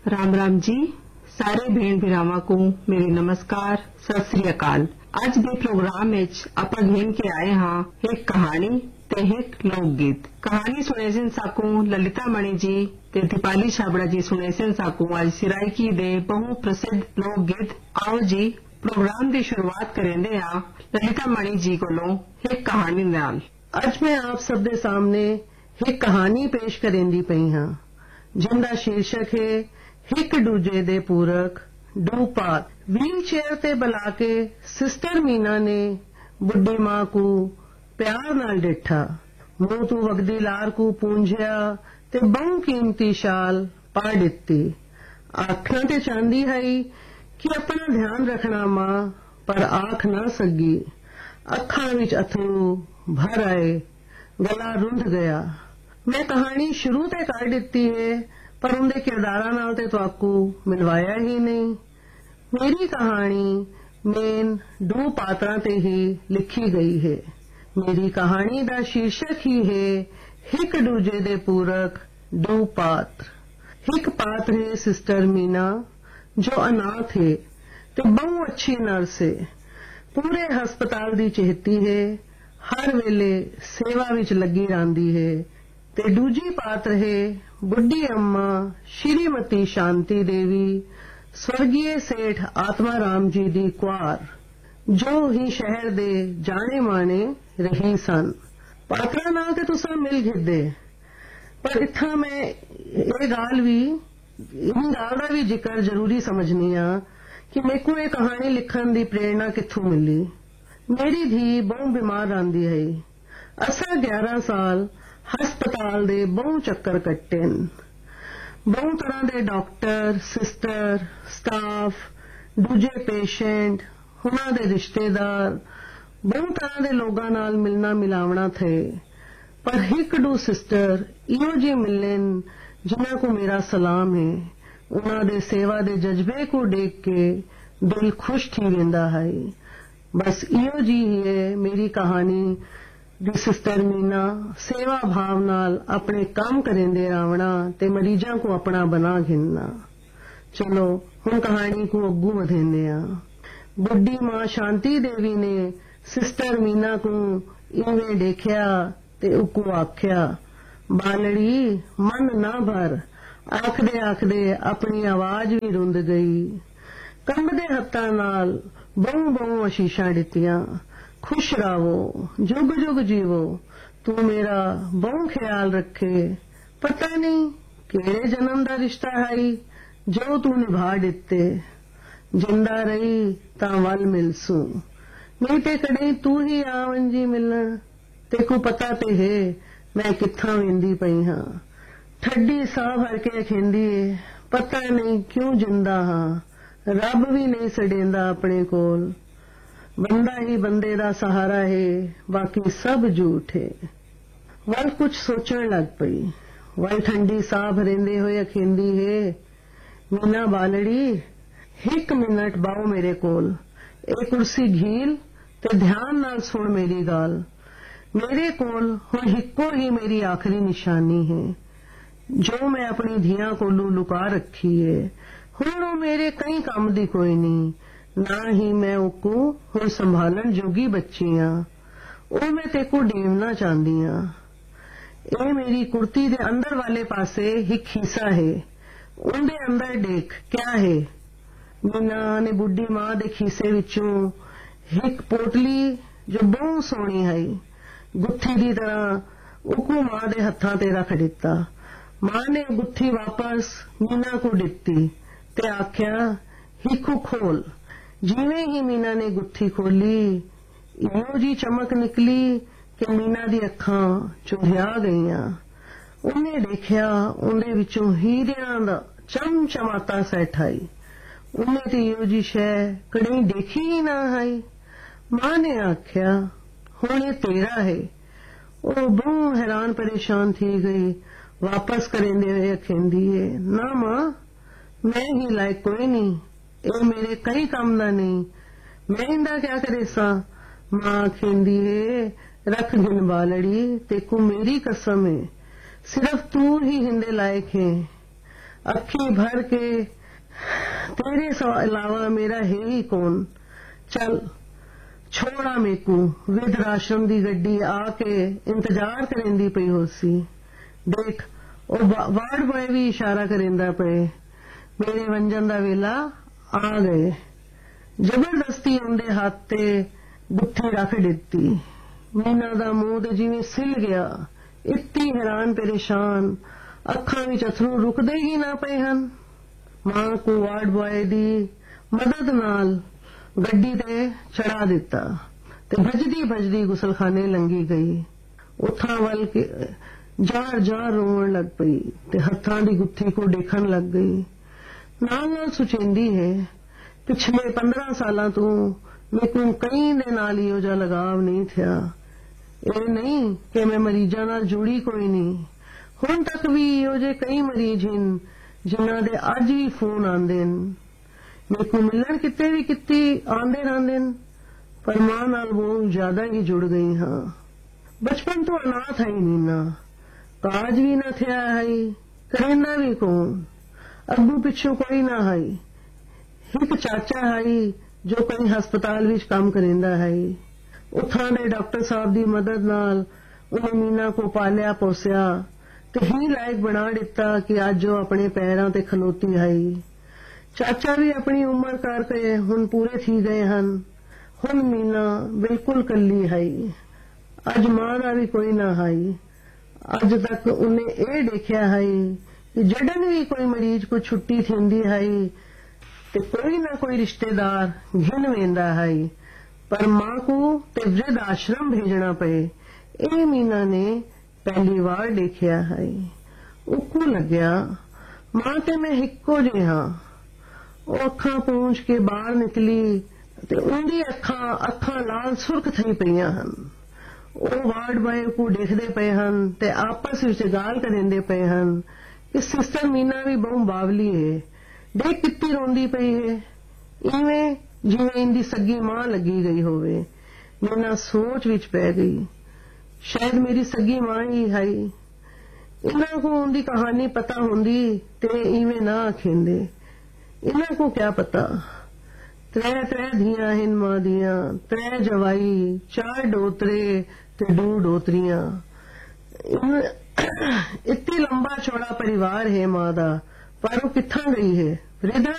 राम राम जी। सारे भेण भरावां को मेरे नमस्कार, सत श्री अकाल। अज दे प्रोग्राम विच आपां घेन के आए हां एक कहानी ते एक लोक गीत। कहानी सुने सन साकू ललिता मणि जी ते दीपाली छाबड़ा जी सुने सन साकू अज सिराइकी दे बहु प्रसिद्ध लोक गीत। आओ जी प्रोग्राम की शुरुआत करेंदे हां ललिता मणि जी कोलों एक कहानी नाल। अज मैं आप सब दे सामने एक कहानी पेश करेंदी पई हां जिंदा शीर्षक है हिक दूजे दे पूरक डू पात। व्हील चेयर ते बुला के सिस्टर मीना ने बुढ़ी मां को प्यार नाल डिठा। मुंह तू वगदी लार को पूंझिया ते बहु कीमती शाल पा दिती। आखना ते चाहती है कि अपना ध्यान रखना मां, पर आख ना सकी। अखां विच अथरू भर आए, गला रुंध गया। मैं कहानी शुरू ते कर दिती है पर उनके किरदारां नाल ते तुहाकू मिलवाया ही नहीं। मेरी कहानी मेन दो पात्रां ते ही लिखी गई है। मेरी कहानी दा शीर्षक ही है हिक दूजे दे पूरक दो पात्र। एक पात्र है सिस्टर मीना जो अनाथ है ते बहु अच्छी नर्स है। पूरे हस्पताल दी चेहती है, हर वेले सेवा विच लगी रहिंदी है। ते दूजी पात्र है बुढ़ी अम्मा श्रीमती शांति देवी, स्वर्गीय सेठ आत्मा राम जी दी कुआर, जो ही शहर दे जाने माने रही सन। पात्रा नाल ते तुसां मिल गिदे, पर इत्थां मैं ये गाल दा भी जिक्र जरूरी समझनी आ कि मेरे को ये कहानी लिखण दी प्रेरणा कित्थों मिली। मेरी धी बहु बीमार रहिंदी है। असां 11 साल हस्पताल दे बहु चक्कर कट्टे। बहु तरह दे डॉक्टर, सिस्टर, स्टाफ, दूजे पेशेंट, उन्हां दे रिश्तेदार, बहु तरह दे लोगां नाल मिलना मिलावना थे। पर हिक दो सिस्टर इहो जी मिलन जिन्हां को मेरा सलाम है। उन्हां दे सेवा दे जज्बे को देख के दिल खुश थी वेंदा है। बस इहो जी ही है मेरी कहानी दी सिस्टर मीना सेवा भाव नाल अपने काम करेंदे रावणा ते मरीजां को अपना बना घिनना। चलो हुण कहानी को अग्गू वधेंदे आ। बुढ़ी मां शांति देवी ने सिस्टर मीना को इवें देखिया ते उको आख्या, बालड़ी मन ना भर। आखदे आखदे अपनी आवाज भी रुंध गई। कंबदे हत्थां नाल बहु बहु आशीषां दित्तियां। खुश रहो, जुग जुग जीवो, तू मेरा बहु ख्याल रखे। पता नहीं केड़े जन्म दा रिश्ता है जो तू निभा दिते। जिंदा रही तां वल मिलसू, नहीं ते कदे तू ही आ वंजी मिलन। तेको पता ते है मैं कित्थां वेंदी पई हां। ठड्डी साह भर के खेंदी है, पता नहीं क्यों जिंदा हां। रब भी नहीं सडेंदा अपने कोल। बंदा ही बंदे दा सहारा है, बाकी सब झूठ है। वल कुछ सोचण लग पई। वल ठंडी साह भरेंदे होए अखेंदी है, मीना बालड़ी एक मिनट बाओ मेरे कोल। एक कुर्सी घील ते ध्यान नाल सुन मेरी गाल। मेरे कोल हुण हिक्को ही मेरी आखिरी निशानी है जो मैं अपनी धियां कोलू लुका रखी है। हुण वो मेरे कई काम दी कोई नहीं, ना ही मैं उको हुण संभालन जोगी बच्ची हां। ओ मैं तेको देवना चाहती हां। ए मेरी कुर्ती दे अंदर वाले पासे एक हिस्सा है, उनदे अंदर देख क्या है। मीना ने बुढ़ी मां दे खीसे विचों एक पोटली जो बहु सोहनी है गुत्थी दी तरह उको मां दे हत्थां ते रख दिता। मां ने गुत्थी वापस मीना को दिती ते आख्या, हिकू खोल। जिवें ही मीना ने गुत्थी खोली, इहो जी चमक निकली कि मीना दी अखां चुंधिया गईयां। उन्हें देखिया उनदे विचों हीरियां दा चमचमाता सैट आई। उन्हें तो इहो जी शै कदे देखी ही ना है। मां ने आख्या, हुण ये तेरा है। ओ बहु हैरान परेशान थी गई। वापस करेंदे हुए अखेंदी है, ना मां मैं ही लायक कोई नहीं। ए मेरे कई काम दा नहीं, मैं इंदा क्या करे सा। मां आखेंदी है, रख गिन बालड़ी, तेको मेरी कसम है, सिर्फ तू ही हिंदे लायक है। अखी भर के तेरे अलावा मेरा है ही कौन, चल छोड़ा मेकू। विध राश्रम दी गड्डी आके इंतजार करेंदी पई होसी। देख और वार्ड बॉय भी इशारा करेंदा पे, मेरे वंजन दा वेला आ गए। जबरदस्ती उनदे हाथ ते गुत्थी रख दिती। मीना दा मुंह ते जिवें सिल गया, इतनी हैरान परेशान, अखां विच अथरू रुकदे ही ना पए हन। मां को वार्ड बॉय दी मदद नाल गड्डी ते चढ़ा दिता ते भजदी भजदी गुसलखाने लंघी गई। उथां वल के जार जार रोवण लग पई ते हत्थां दी गुत्थी को देखण लग गई। नाल नाल सुचेंदी है, पिछले 15 सालां तो मेरे कई दे नाल इहो जिहा लगाव नहीं थिया। ਇਹ नहीं कि मैं मरीजां नाल जुड़ी कोई नहीं। हुण तक भी इहो जे कई मरीज हैं जिन्हां दे अज भी फोन आंदे न। मेरे को मिलन किते भी किती आंदे रहिंदे न, पर मां नाल बहुत ज्यादा ही जुड़ गई हाँ। बचपन तो अनाथ है मीना, काज भी ना थिया है, करेंदा भी कौन, अग्गू पिछू कोई ना है। एक चाचा है जो कई हस्पताल विच काम करेंदा है। उथां दे डॉक्टर साहब दी मदद नाल उन्हें मीना को पालिया पोसिया ते ही लायक बना दिता कि अज जो अपने पैरां ते खलोती है। चाचा भी अपनी उम्र करके हुण पूरे थी गए हन। हुण मीना बिल्कुल कल्ली है। अज मां दा भी कोई ना है। अज तक उन्हें ये देखा है कि जडन भी कोई मरीज को छुट्टी थींदी है ते कोई ना कोई रिश्तेदार घिन वेंदा है, पर मां को ते वृद्ध आश्रम भेजना पे ए मीना ने पहली बार देखा है। उको लग्या मां ते मैं हिक्को जिहा। ओ अखां पूंछ के बाहर निकली ते उंदी अखां लाल सुर्ख थई पईयां हन। ओ वार्ड बॉय को देखदे पे हन ते आपस विच गाल करेंदे पे हन कि सिस्टर मीना भी बहुत बावली है, देख कितनी रोंदी पई है, इवें जिवें इंदी सगी मां लगी गई होवे। मीना सोच विच पै गई, शायद मेरी सगी मां ही है। इन्हां को उनदी कहानी पता होंदी ते इवें ना आखेंदे। इन्हां को क्या पता, त्रै धियां हिन मां दियां, 3 जवाई, 4 डोतरे ते 2 डोतरियां। इतनी लंबा चौड़ा परिवार है मां दा, पर वो कित्थां गई है। वृद्ध